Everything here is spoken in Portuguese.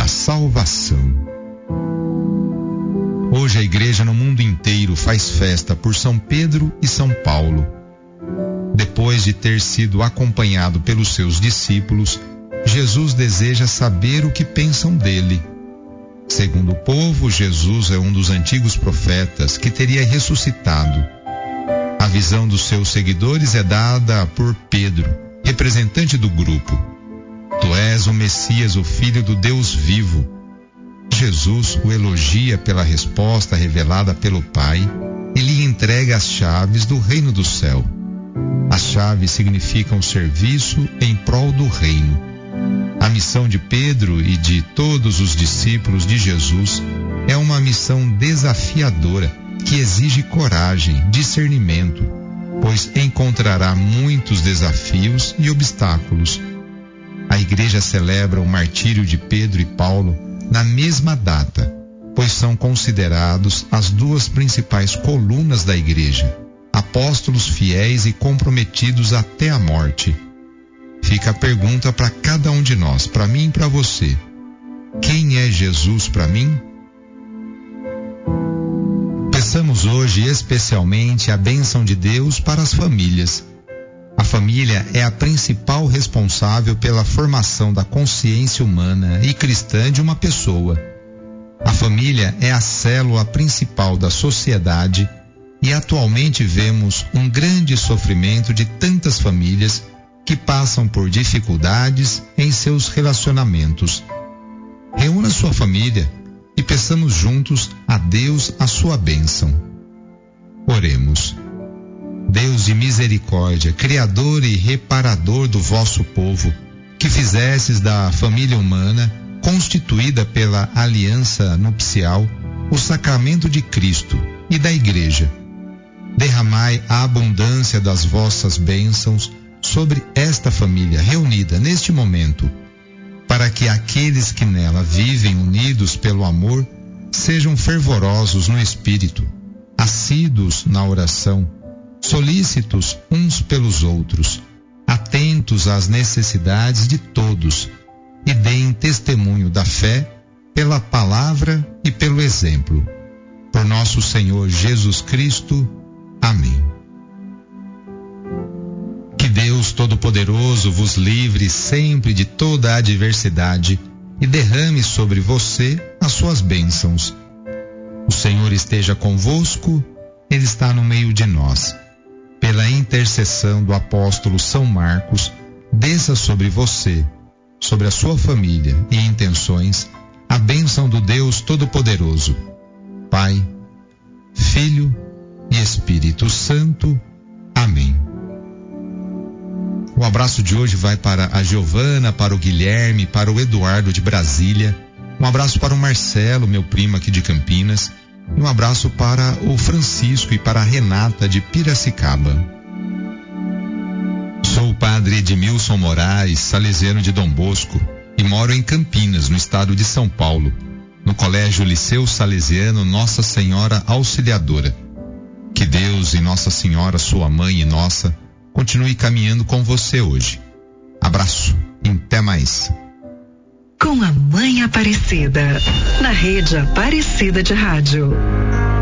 da salvação. Hoje a igreja no mundo inteiro faz festa por São Pedro e São Paulo. Depois de ter sido acompanhado pelos seus discípulos, Jesus deseja saber o que pensam dele. Segundo o povo, Jesus é um dos antigos profetas que teria ressuscitado. A visão dos seus seguidores é dada por Pedro, representante do grupo. Tu és o Messias, o Filho do Deus vivo. Jesus o elogia pela resposta revelada pelo Pai e lhe entrega as chaves do reino do céu. As chaves significam serviço em prol do reino. A missão de Pedro e de todos os discípulos de Jesus é uma missão desafiadora que exige coragem, discernimento, pois encontrará muitos desafios e obstáculos. A igreja celebra o martírio de Pedro e Paulo na mesma data, pois são considerados as duas principais colunas da igreja, apóstolos fiéis e comprometidos até a morte. Fica a pergunta para cada um de nós, para mim e para você: quem é Jesus para mim? Peçamos hoje especialmente a bênção de Deus para as famílias. A família é a principal responsável pela formação da consciência humana e cristã de uma pessoa. A família é a célula principal da sociedade e atualmente vemos um grande sofrimento de tantas famílias que passam por dificuldades em seus relacionamentos. Reúna sua família e peçamos juntos a Deus a sua bênção. Oremos. Deus de misericórdia, Criador e Reparador do vosso povo, que fizestes da família humana, constituída pela aliança nupcial, o sacramento de Cristo e da Igreja, derramai a abundância das vossas bênçãos sobre esta família reunida neste momento, para que aqueles que nela vivem unidos pelo amor sejam fervorosos no espírito, assíduos na oração, solícitos uns pelos outros, atentos às necessidades de todos e deem testemunho da fé pela palavra e pelo exemplo. Por nosso Senhor Jesus Cristo. Amém. Que Deus Todo-Poderoso vos livre sempre de toda a adversidade e derrame sobre você as suas bênçãos. O Senhor esteja convosco, Ele está no meio de nós. Pela intercessão do apóstolo São Marcos, desça sobre você, sobre a sua família e intenções, a bênção do Deus Todo-Poderoso, Pai, Filho e Espírito Santo. Amém. O abraço de hoje vai para a Giovana, para o Guilherme, para o Eduardo de Brasília. Um abraço para o Marcelo, meu primo aqui de Campinas. E um abraço para o Francisco e para a Renata de Piracicaba. Sou o padre Edmilson Moraes, salesiano de Dom Bosco, e moro em Campinas, no estado de São Paulo, no Colégio Liceu Salesiano Nossa Senhora Auxiliadora. Que Deus e Nossa Senhora, sua mãe e nossa, continue caminhando com você hoje. Abraço e até mais. Com a Mãe Aparecida, na Rede Aparecida de Rádio.